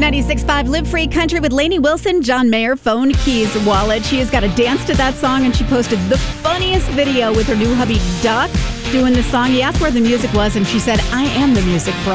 96.5 Live Free Country with Lainey Wilson, John Mayer, Phone Keys Wallet. She has got to dance to that song, and she posted the funniest video with her new hubby, Duck, doing the song. He asked where the music was, and she said, I am the music, bro.